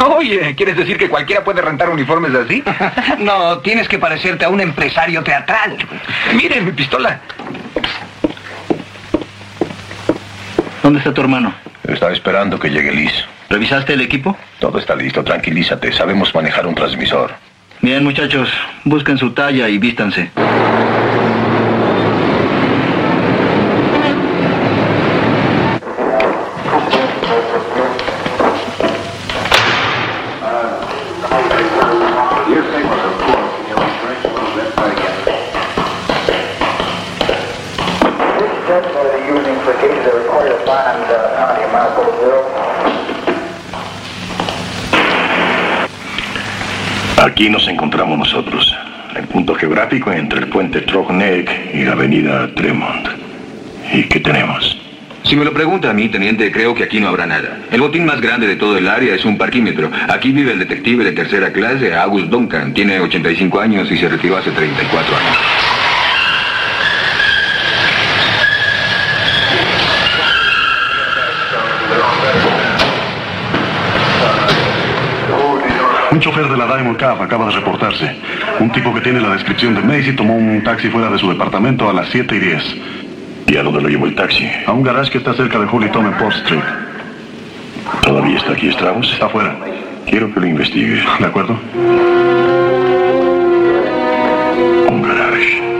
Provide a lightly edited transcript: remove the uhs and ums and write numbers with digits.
Oye, ¿quieres decir que cualquiera puede rentar uniformes así? No, tienes que parecerte a un empresario teatral. Miren mi pistola. ¿Dónde está tu hermano? Está esperando que llegue Liz. ¿Revisaste el equipo? Todo está listo, tranquilízate. Sabemos manejar un transmisor. Bien, muchachos, busquen su talla y vístanse. Aquí nos encontramos nosotros, en punto geográfico entre el puente Trogneck y la avenida Tremont. ¿Y qué tenemos? Si me lo pregunta a mí, teniente, creo que aquí no habrá nada. El botín más grande de todo el área es un parquímetro. Aquí vive el detective de tercera clase, August Duncan. Tiene 85 años y se retiró hace 34 años. Un chofer de la Diamond Cab acaba de reportarse. Un tipo que tiene la descripción de Macy tomó un taxi fuera de su departamento a las 7:10. ¿Y a dónde lo llevó el taxi? A un garage que está cerca de Holy Tom en Port Street. ¿Todavía está aquí Strauss? Está afuera. Quiero que lo investigue. ¿De acuerdo? Un garage.